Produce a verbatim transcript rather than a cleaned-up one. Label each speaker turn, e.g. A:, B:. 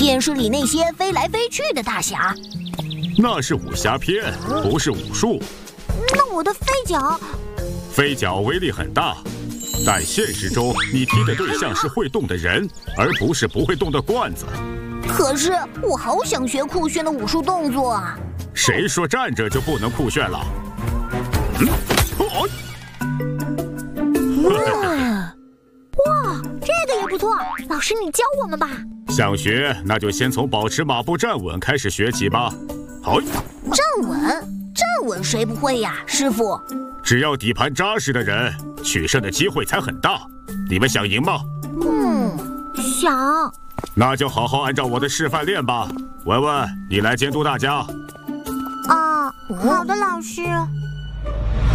A: 电视里那些飞来飞去的大侠。
B: 那是武侠片，不是武术。
C: 那我的飞脚，
B: 飞脚威力很大，但现实中你踢的对象是会动的人，而不是不会动的罐子。
A: 可是我好想学酷炫的武术动作啊！
B: 谁说站着就不能酷炫了？嗯，哦，
C: 哇，这个也不错，老师你教我们吧。
B: 想学那就先从保持马步站稳开始学起吧。好，
A: 站稳，站稳谁不会呀，师傅？
B: 只要底盘扎实的人，取胜的机会才很大。你们想赢吗？
A: 嗯，
C: 想。
B: 那就好好按照我的示范练吧。文文，你来监督大家。
C: 啊，好的，老师。